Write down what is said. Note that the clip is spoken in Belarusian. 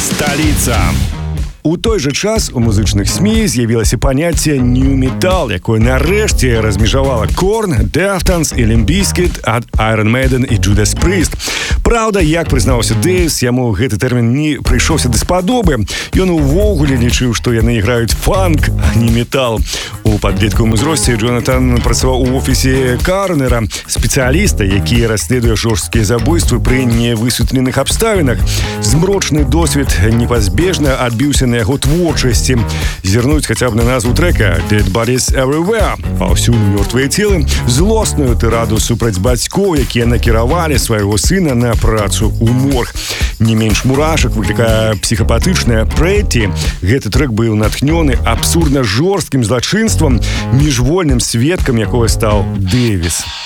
Столица. У той же час у музычных СМІ з'явілася паняцце нью-метал, якое нарэшце размежавала Korn, Deftones і Limp Bizkit ад Iron Maiden і Judas Priest. Праўда, як прызнаўся Дэвіс, яму гэты тэрмін не прыйшоўся даспадобы. Ён увогуле лічыў, што яны іграюць фанк, а не метал. У падлеткавым узросце Джонатан працаваў у офісе Карнера, спецыяліста, які расследуе жорсткія забойствы пры невысветленых абставінах. Змрочны досвед непазбежна адбіўся на яго творчасці. Зірнуць хаця б на назву трека «Dead Bodies Everywhere» – «Паўсюль мёртвыя целы», злосную тыраду супраць бацькоў, якія накіравалі свайго сына на працу ў морг. Не менш мурашак выклікае псіхапатычная «Pretty». Гэты трек быў натхнёны абсурдна жорсткім злачынствам, міжвольным сведкам якога стаў Дэвіс.